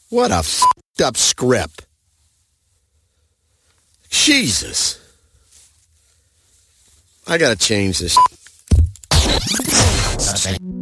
What a f***ed up script. Jesus. I gotta change this.